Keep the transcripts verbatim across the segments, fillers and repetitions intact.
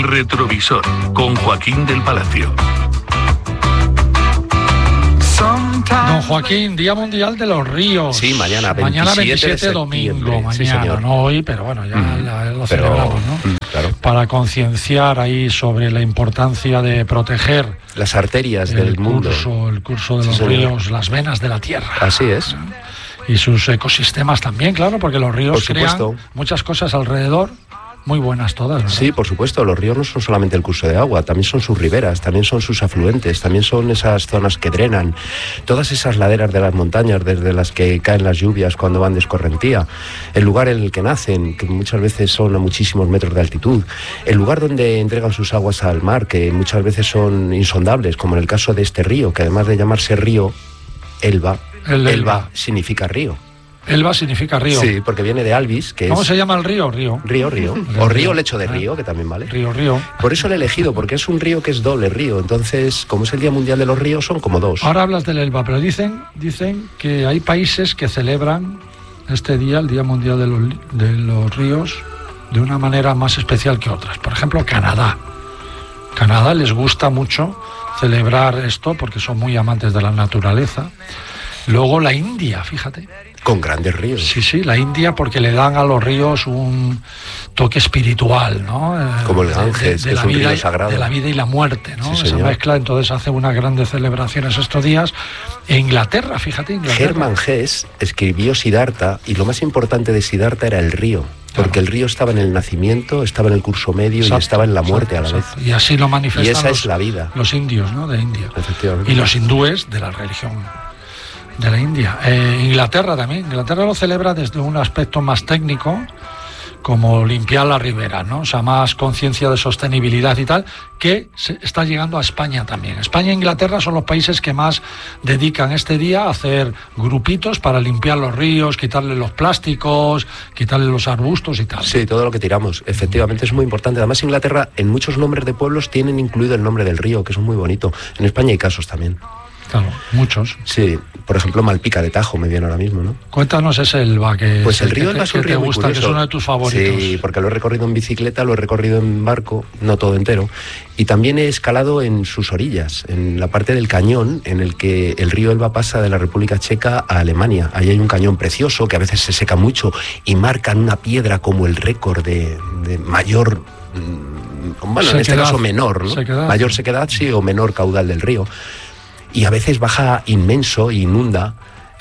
retrovisor, con Joaquín del Palacio. Don Joaquín, Día Mundial de los Ríos. Sí, mañana veintisiete, mañana veintisiete de domingo, mañana, sí, señor. no hoy, pero bueno, ya mm, la, lo pero, celebramos, ¿no? Mm, claro. Para concienciar ahí sobre la importancia de proteger las arterias el del mundo. Curso, el curso de sí, los señor. ríos, las venas de la tierra. Así es. Y sus ecosistemas también, claro, porque los ríos crean muchas cosas alrededor. Muy buenas todas, ¿verdad? Sí, por supuesto, los ríos no son solamente el curso de agua, también son sus riberas, también son sus afluentes, también son esas zonas que drenan, todas esas laderas de las montañas desde las que caen las lluvias cuando van de escorrentía, el lugar en el que nacen, que muchas veces son a muchísimos metros de altitud, el lugar donde entregan sus aguas al mar, que muchas veces son insondables, como en el caso de este río, que además de llamarse río, Elba, el Elba, Elba significa río. Elba significa río. Sí, porque viene de Albis, que ¿Cómo es... se llama el río? Río. Río, río. río O río, río. lecho de Ah. río, que también vale. Río, río. Por eso lo he elegido, porque es un río que es doble río. Entonces, como es el Día Mundial de los Ríos, son como dos. Ahora hablas del Elba, pero dicen, dicen que hay países que celebran este día, el Día Mundial de los, de los Ríos, de una manera más especial que otras. Por ejemplo, Canadá. Canadá les gusta mucho celebrar esto porque son muy amantes de la naturaleza. Luego la India, fíjate. Con grandes ríos. Sí, sí, la India porque le dan a los ríos un toque espiritual, ¿no? Como el Ganges, de, de, de que es un vida, río sagrado. De la vida y la muerte, ¿no? Sí, esa mezcla, entonces hace unas grandes celebraciones estos días. En Inglaterra, fíjate, Inglaterra. Germán Hesse escribió Siddhartha, y lo más importante de Siddhartha era el río. Porque claro. El río estaba en el nacimiento, estaba en el curso medio, exacto, y estaba en la muerte exacto, a la exacto. vez. Y así lo manifiestan y esa los, es la vida. Los indios, ¿no? De India. Efectivamente. Y los hindúes de la religión de la India. Eh, Inglaterra también. Inglaterra lo celebra desde un aspecto más técnico, como limpiar la ribera, ¿no? O sea, más conciencia de sostenibilidad y tal, que se está llegando a España también. España e Inglaterra son los países que más dedican este día a hacer grupitos para limpiar los ríos, quitarle los plásticos, quitarle los arbustos y tal. Sí, todo lo que tiramos. Efectivamente, es muy importante. Además, Inglaterra, en muchos nombres de pueblos, tienen incluido el nombre del río, que es muy bonito. En España hay casos también. Claro, muchos. Sí, por ejemplo, Malpica de Tajo me viene ahora mismo, ¿no? Cuéntanos ese Elba que, pues el río que, Elba es un que río te muy gusta, curioso. Que es uno de tus favoritos. Sí, porque lo he recorrido en bicicleta, lo he recorrido en barco, no todo entero, y también he escalado en sus orillas, en la parte del cañón en el que el río Elba pasa de la República Checa a Alemania. Ahí hay un cañón precioso que a veces se seca mucho y marcan una piedra como el récord de, de mayor... Bueno, sequedad, en este caso menor, ¿no? Sequedad. Mayor sequedad, sí, o menor caudal del río. Y a veces baja inmenso, inunda,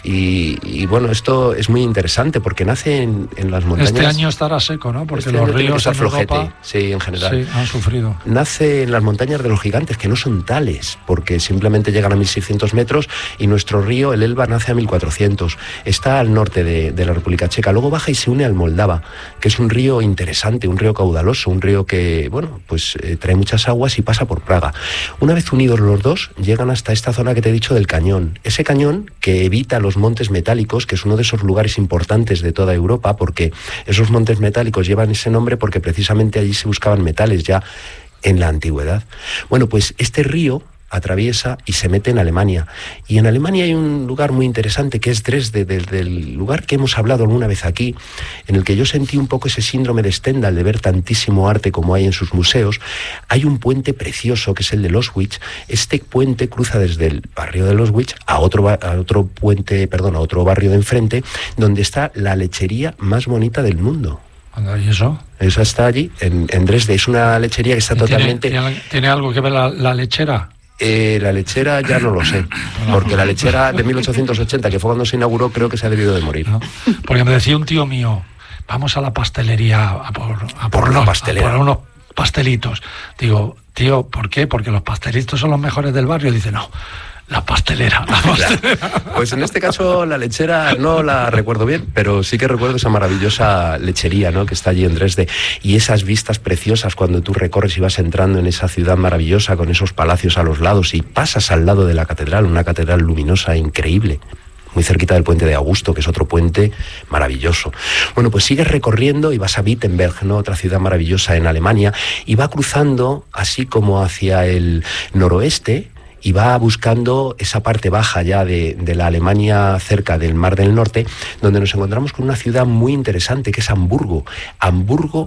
y, y bueno, esto es muy interesante porque nace en, en las montañas. Este año estará seco, ¿no? Porque este los ríos en flojete, Europa, sí, en general. Sí, han sufrido. Nace en las montañas de los gigantes, que no son tales, porque simplemente llegan a mil seiscientos metros, y nuestro río, el Elba, nace a mil cuatrocientos. Está al norte de, de la República Checa. Luego baja y se une al Moldava, que es un río interesante, un río caudaloso, un río que, bueno, pues eh, trae muchas aguas y pasa por Praga. Una vez unidos los dos, llegan hasta esta zona que te he dicho del cañón. Ese cañón que evita los montes metálicos, que es uno de esos lugares importantes de toda Europa, porque esos montes metálicos llevan ese nombre porque precisamente allí se buscaban metales ya en la antigüedad. Bueno, pues este río atraviesa y se mete en Alemania. Y en Alemania hay un lugar muy interesante que es Dresde, desde el lugar que hemos hablado alguna vez aquí, en el que yo sentí un poco ese síndrome de Stendhal de ver tantísimo arte como hay en sus museos. Hay un puente precioso que es el de Loswitz. Este puente cruza desde el barrio de Loswitz a otro, a otro puente, perdón, a otro barrio de enfrente, donde está la lechería más bonita del mundo. ¿Y eso? Esa está allí, en, en Dresde. Es una lechería que está ¿Tiene, totalmente... ¿tiene, ¿Tiene algo que ver la, la lechera? Eh, la lechera ya no lo sé, porque la lechera de mil ochocientos ochenta, que fue cuando se inauguró, creo que se ha debido de morir. No, porque me decía un tío mío, vamos a la pastelería a por, a por, por, unos, pastelera. a por unos pastelitos. Digo, tío, ¿por qué? Porque los pastelitos son los mejores del barrio. Dice, no, la pastelera, la pastelera. Pues en este caso la lechera no la recuerdo bien, pero sí que recuerdo esa maravillosa lechería, ¿no?, que está allí en Dresde, y esas vistas preciosas cuando tú recorres y vas entrando en esa ciudad maravillosa con esos palacios a los lados y pasas al lado de la catedral, una catedral luminosa increíble, muy cerquita del puente de Augusto, que es otro puente maravilloso. Bueno, pues sigues recorriendo y vas a Wittenberg, ¿no?, otra ciudad maravillosa en Alemania, y va cruzando así como hacia el noroeste, y va buscando esa parte baja ya de, de la Alemania cerca del Mar del Norte, donde nos encontramos con una ciudad muy interesante que es Hamburgo. Hamburgo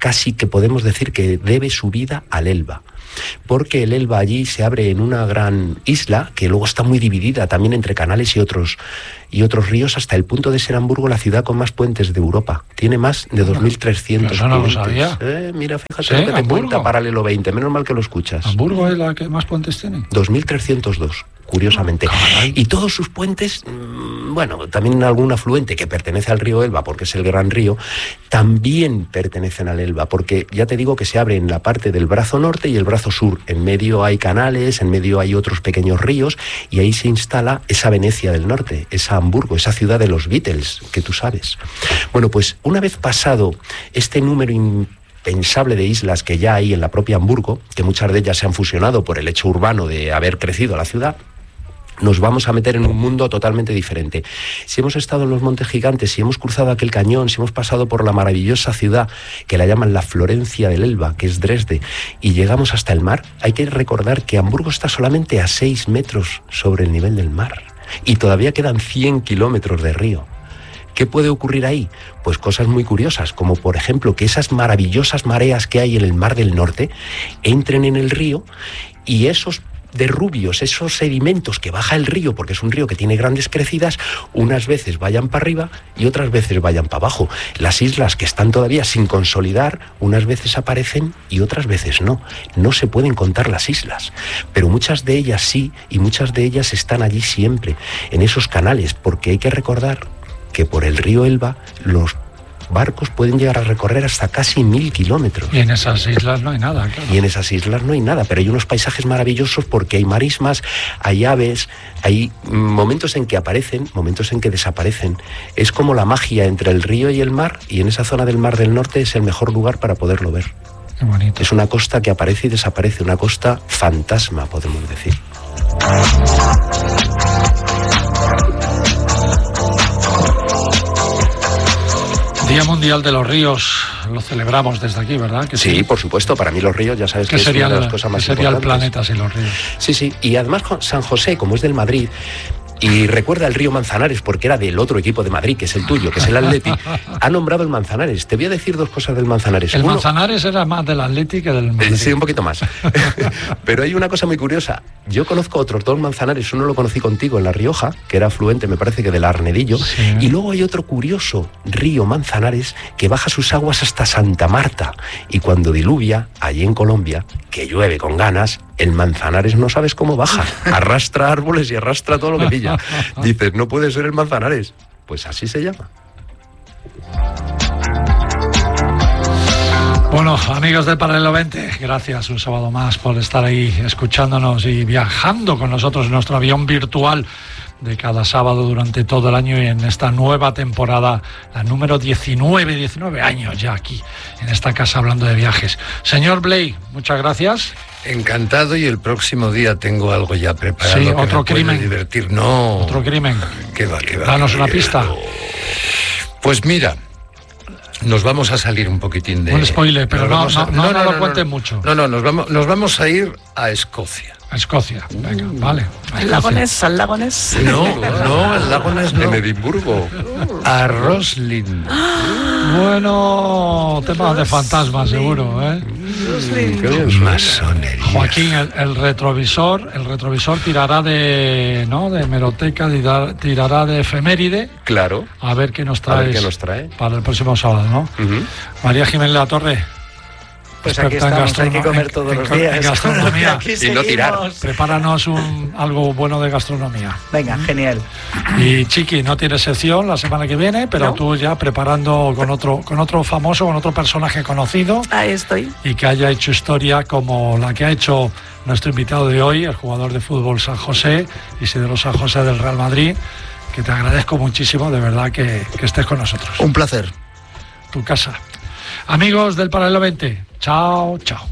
casi que podemos decir que debe su vida al Elba, porque el Elba allí se abre en una gran isla que luego está muy dividida también entre canales y otros y otros ríos, hasta el punto de ser Hamburgo la ciudad con más puentes de Europa. Tiene más de dos mil trescientos Eso no puentes. Lo sabía. Eh, mira, fíjate ¿Sí? lo que te ¿Hamburgo? cuenta Paralelo veinte, menos mal que lo escuchas. ¿Hamburgo es la que más puentes tiene? dos mil trescientos dos, curiosamente. Caray. Y todos sus puentes, mmm, bueno, también algún afluente que pertenece al río Elba, porque es el gran río, también pertenecen al Elba, porque ya te digo que se abre en la parte del brazo norte y el brazo sur. En medio hay canales, en medio hay otros pequeños ríos, y ahí se instala esa Venecia del norte, esa Hamburgo, esa ciudad de los Beatles, que tú sabes. Bueno, pues una vez pasado este número impensable de islas que ya hay en la propia Hamburgo, que muchas de ellas se han fusionado por el hecho urbano de haber crecido la ciudad, nos vamos a meter en un mundo totalmente diferente. Si hemos estado en los Montes Gigantes, si hemos cruzado aquel cañón, si hemos pasado por la maravillosa ciudad que la llaman la Florencia del Elba, que es Dresde, y llegamos hasta el mar, hay que recordar que Hamburgo está solamente a seis metros sobre el nivel del mar y todavía quedan cien kilómetros de río. ¿Qué puede ocurrir ahí? Pues cosas muy curiosas, como por ejemplo que esas maravillosas mareas que hay en el Mar del Norte entren en el río y esos derrubios, esos sedimentos que baja el río, porque es un río que tiene grandes crecidas, unas veces vayan para arriba y otras veces vayan para abajo. Las islas que están todavía sin consolidar, unas veces aparecen y otras veces no. No se pueden contar las islas, pero muchas de ellas sí, y muchas de ellas están allí siempre, en esos canales, porque hay que recordar que por el río Elba los barcos pueden llegar a recorrer hasta casi mil kilómetros. Y en esas islas no hay nada, claro. Y en esas islas no hay nada, pero hay unos paisajes maravillosos porque hay marismas, hay aves, hay momentos en que aparecen, momentos en que desaparecen. Es como la magia entre el río y el mar, y en esa zona del Mar del Norte es el mejor lugar para poderlo ver. Qué bonito. Es una costa que aparece y desaparece, una costa fantasma, podemos decir. Día Mundial de los Ríos, lo celebramos desde aquí, ¿verdad? Que sí, sí, por supuesto, para mí los ríos, ya sabes que es sería una de la, las cosas más sería importantes. el planeta sin los ríos. Sí, sí, y además San José, como es del Madrid, y recuerda el río Manzanares, porque era del otro equipo de Madrid, que es el tuyo, que es el Atleti, ha nombrado el Manzanares. Te voy a decir dos cosas del Manzanares. El Uno, Manzanares era más del Atleti que del Madrid. Sí, un poquito más. Pero hay una cosa muy curiosa. Yo conozco otros dos Manzanares. Uno lo conocí contigo en La Rioja, que era afluente, me parece que del Arnedillo. Sí. Y luego hay otro curioso río Manzanares que baja sus aguas hasta Santa Marta. Y cuando diluvia, allí en Colombia, que llueve con ganas, el Manzanares no sabes cómo baja. Arrastra árboles y arrastra todo lo que pilla. Dices, no puede ser el Manzanares. Pues así se llama. Bueno, amigos del Paralelo veinte, gracias un sábado más por estar ahí escuchándonos y viajando con nosotros en nuestro avión virtual de cada sábado durante todo el año, y en esta nueva temporada, la número diecinueve, diecinueve años ya aquí, en esta casa, hablando de viajes. Señor Blay, muchas gracias. Encantado, y el próximo día tengo algo ya preparado. Sí, que otro me puede crimen. divertir. No. Otro crimen. ¿Qué va, qué va? Danos qué una va. pista. Pues mira, nos vamos a salir un poquitín de... Un spoiler, pero nos no, vamos a- no, no, no lo cuenten mucho. No, no, nos vamos, nos vamos a ir a Escocia. A Escocia, venga, vale. A ¿Al Escocia. Lagones? ¿Al Lagones? No, no, el lago no es no. En Edimburgo. A Roslin. Bueno, tema de fantasmas seguro, ¿eh? Qué bien suena. Masonería. Joaquín, el, el retrovisor, el retrovisor tirará de, ¿no? De hemeroteca, tirará, tirará de efeméride, Claro. a ver qué nos A traes ver qué nos trae. para el próximo sábado, ¿no? Ujú. María Jiménez La Torre. Pues aquí experta en estamos, hay que gastronom- comer en- todos en- los en días. gastronomía. Aquí Y no tirar. seguimos. Prepáranos un, algo bueno de gastronomía. Venga, genial. Y Chiqui, no tiene sección la semana que viene, pero No. tú ya preparando con otro, con otro famoso, con otro personaje conocido Ahí estoy. y que haya hecho historia como la que ha hecho nuestro invitado de hoy, el jugador de fútbol San José, Isidro San José del Real Madrid, que te agradezco muchísimo, de verdad, que, que estés con nosotros. Un placer. Tu casa. Amigos del Paralelo veinte, chao, chao.